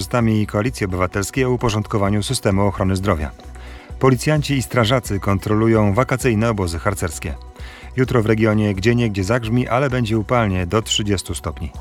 parlamentarzystami Koalicji Obywatelskiej o uporządkowaniu systemu ochrony zdrowia. Policjanci i strażacy kontrolują wakacyjne obozy harcerskie. Jutro w regionie gdzieniegdzie zagrzmi, ale będzie upalnie do 30 stopni.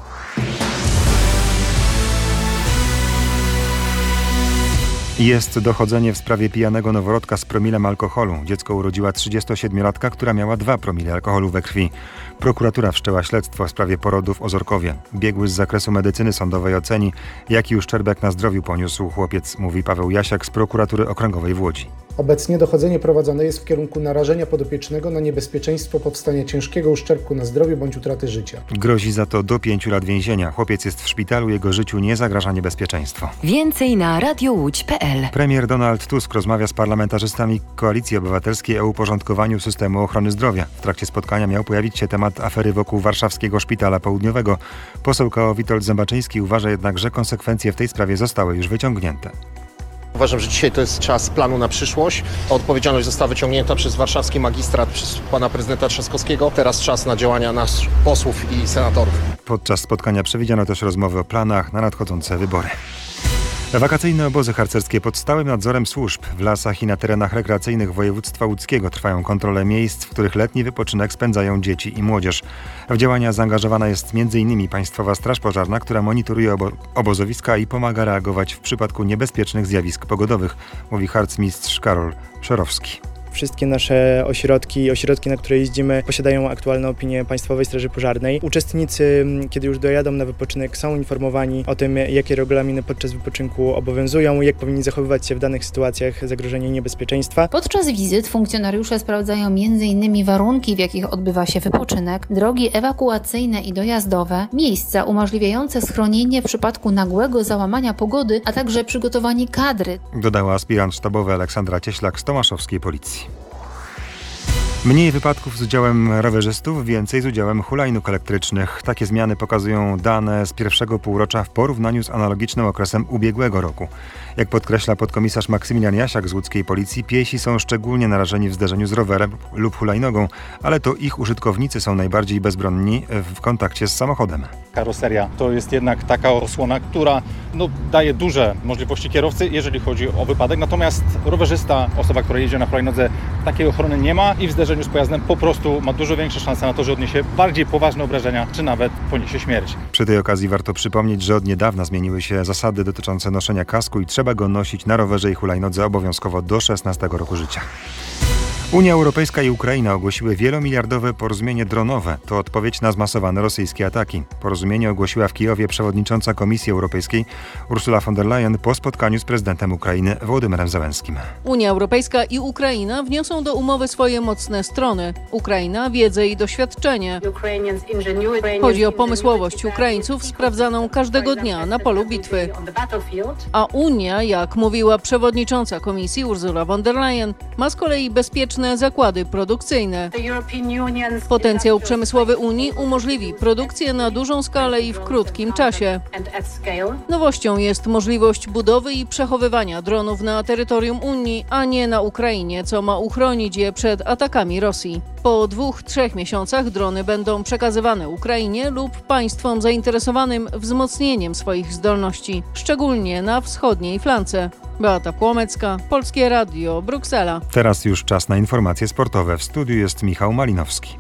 Jest dochodzenie w sprawie pijanego noworodka z promilem alkoholu. Dziecko urodziła 37-latka, która miała 2 promile alkoholu we krwi. Prokuratura wszczęła śledztwo w sprawie porodu w Ozorkowie. Biegły z zakresu medycyny sądowej oceni, jaki uszczerbek na zdrowiu poniósł chłopiec, mówi Paweł Jasiak z Prokuratury Okręgowej w Łodzi. Obecnie dochodzenie prowadzone jest w kierunku narażenia podopiecznego na niebezpieczeństwo powstania ciężkiego uszczerbku na zdrowiu bądź utraty życia. Grozi za to do 5 lat więzienia. Chłopiec jest w szpitalu, jego życiu nie zagraża niebezpieczeństwo. Więcej na radiołódź.pl. Premier Donald Tusk rozmawia z parlamentarzystami Koalicji Obywatelskiej o uporządkowaniu systemu ochrony zdrowia. W trakcie spotkania miał pojawić się temat afery wokół warszawskiego szpitala południowego. Poseł KO Witold Zębaczyński uważa jednak, że konsekwencje w tej sprawie zostały już wyciągnięte. Uważam, że dzisiaj to jest czas planu na przyszłość. Odpowiedzialność została wyciągnięta przez warszawski magistrat, przez pana prezydenta Trzaskowskiego. Teraz czas na działania nas, posłów i senatorów. Podczas spotkania przewidziano też rozmowy o planach na nadchodzące wybory. Wakacyjne obozy harcerskie pod stałym nadzorem służb. W lasach i na terenach rekreacyjnych województwa łódzkiego trwają kontrole miejsc, w których letni wypoczynek spędzają dzieci i młodzież. W działania zaangażowana jest m.in. Państwowa Straż Pożarna, która monitoruje obozowiska i pomaga reagować w przypadku niebezpiecznych zjawisk pogodowych, mówi harcmistrz Karol Przerowski. Wszystkie nasze ośrodki, na które jeździmy, posiadają aktualne opinie Państwowej Straży Pożarnej. Uczestnicy, kiedy już dojadą na wypoczynek, są informowani o tym, jakie regulaminy podczas wypoczynku obowiązują, jak powinni zachowywać się w danych sytuacjach zagrożenia i niebezpieczeństwa. Podczas wizyt funkcjonariusze sprawdzają m.in. warunki, w jakich odbywa się wypoczynek, drogi ewakuacyjne i dojazdowe, miejsca umożliwiające schronienie w przypadku nagłego załamania pogody, a także przygotowanie kadry. Dodała aspirant sztabowy Aleksandra Cieślak z Tomaszowskiej Policji. Mniej wypadków z udziałem rowerzystów, więcej z udziałem hulajnóg elektrycznych. Takie zmiany pokazują dane z pierwszego półrocza w porównaniu z analogicznym okresem ubiegłego roku. Jak podkreśla podkomisarz Maksymilian Jasiak z łódzkiej Policji, piesi są szczególnie narażeni w zderzeniu z rowerem lub hulajnogą, ale to ich użytkownicy są najbardziej bezbronni w kontakcie z samochodem. Karoseria to jest jednak taka osłona, która daje duże możliwości kierowcy, jeżeli chodzi o wypadek. Natomiast rowerzysta, osoba, która jedzie na hulajnodze, takiej ochrony nie ma i w zderzeniu z pojazdem po prostu ma dużo większe szanse na to, że odniesie bardziej poważne obrażenia, czy nawet poniesie śmierć. Przy tej okazji warto przypomnieć, że od niedawna zmieniły się zasady dotyczące noszenia kasku i trzeba go nosić na rowerze i hulajnodze obowiązkowo do 16 roku życia. Unia Europejska i Ukraina ogłosiły wielomiliardowe porozumienie dronowe. To odpowiedź na zmasowane rosyjskie ataki. Porozumienie ogłosiła w Kijowie przewodnicząca Komisji Europejskiej Ursula von der Leyen po spotkaniu z prezydentem Ukrainy Wołodymyrem Zełenskim. Unia Europejska i Ukraina wniosą do umowy swoje mocne strony. Ukraina wiedzę i doświadczenie. Chodzi o pomysłowość Ukraińców sprawdzaną każdego dnia na polu bitwy. A Unia, jak mówiła przewodnicząca Komisji Ursula von der Leyen, ma z kolei bezpieczne zakłady produkcyjne. Potencjał przemysłowy Unii umożliwi produkcję na dużą skalę i w krótkim czasie. Nowością jest możliwość budowy i przechowywania dronów na terytorium Unii, a nie na Ukrainie, co ma uchronić je przed atakami Rosji. Po 2-3 miesiącach drony będą przekazywane Ukrainie lub państwom zainteresowanym wzmocnieniem swoich zdolności, szczególnie na wschodniej flance. Beata Płomecka, Polskie Radio, Bruksela. Teraz już czas na informacje sportowe. W studiu jest Michał Malinowski.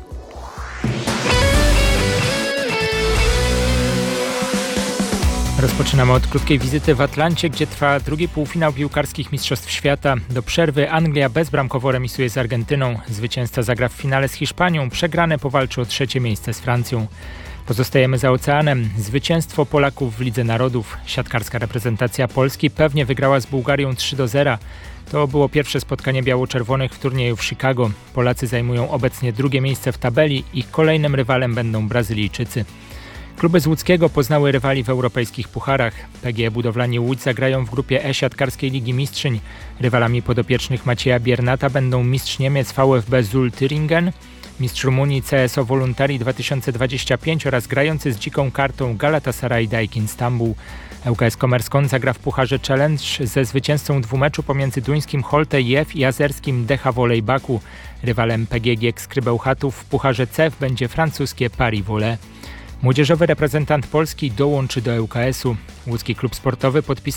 Rozpoczynamy od krótkiej wizyty w Atlancie, gdzie trwa drugi półfinał piłkarskich Mistrzostw Świata. Do przerwy Anglia bezbramkowo remisuje z Argentyną. Zwycięzca zagra w finale z Hiszpanią. Przegrany powalczy o 3. miejsce z Francją. Pozostajemy za oceanem. Zwycięstwo Polaków w Lidze Narodów. Siatkarska reprezentacja Polski pewnie wygrała z Bułgarią 3-0. To było pierwsze spotkanie biało-czerwonych w turnieju w Chicago. Polacy zajmują obecnie 2. miejsce w tabeli. Ich kolejnym rywalem będą Brazylijczycy. Kluby z łódzkiego poznały rywali w europejskich pucharach. PGE Budowlani Łódź zagrają w grupie E siatkarskiej Ligi Mistrzyń. Rywalami podopiecznych Macieja Biernata będą mistrz Niemiec VfB Zul Thüringen, mistrz Rumunii CSO Voluntari 2025 oraz grający z dziką kartą Galatasaray Daikin Stambuł. ŁKS Kommerską zagra w Pucharze Challenge ze zwycięzcą dwumeczu pomiędzy duńskim Holte IF i azerskim Decha Volej Baku. Rywalem PGG Skrybełchatów w Pucharze CEF będzie francuskie Paris Volley. Młodzieżowy reprezentant Polski dołączy do ŁKS-u. Łódzki klub sportowy podpisał